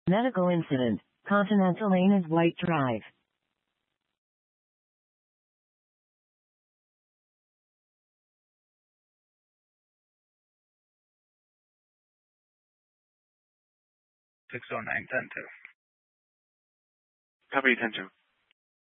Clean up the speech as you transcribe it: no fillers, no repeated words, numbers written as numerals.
Medical incident. Continental Lane is White Drive. $609.10. Copy 10-2.